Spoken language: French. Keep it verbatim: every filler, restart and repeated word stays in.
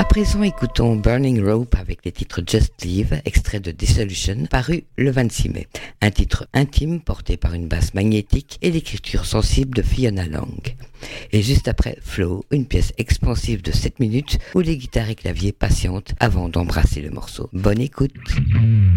présent, écoutons Burning Rope avec les titres Just Leave, extrait de Dissolution, paru le vingt-six mai. Un titre intime porté par une basse magnétique et l'écriture sensible de Fiona Lang. Et juste après, Flow, une pièce expansive de sept minutes où les guitares et claviers patientent avant d'embrasser le morceau. Bonne écoute.